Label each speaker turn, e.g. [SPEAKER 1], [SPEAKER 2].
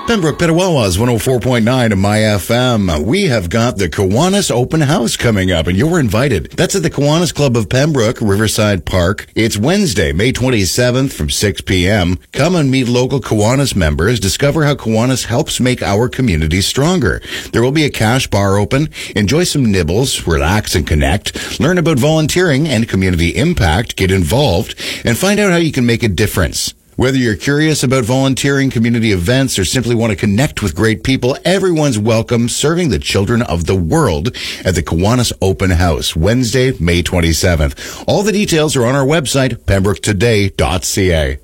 [SPEAKER 1] Pembroke Petawawas 104.9 of My FM. We have got the Kiwanis Open House coming up, and you're invited. That's at the Kiwanis Club of Pembroke, Riverside Park. It's Wednesday, May 27th from 6 p.m. Come and meet local Kiwanis members. Discover how Kiwanis helps make our community stronger. There will be a cash bar open. Enjoy some nibbles, relax and connect. Learn about volunteering and community impact. Get involved and find out how you can make a difference. Whether you're curious about volunteering, community events, or simply want to connect with great people, everyone's welcome serving the children of the world at the Kiwanis Open House, Wednesday, May 27th. All the details are on our website, pembroketoday.ca.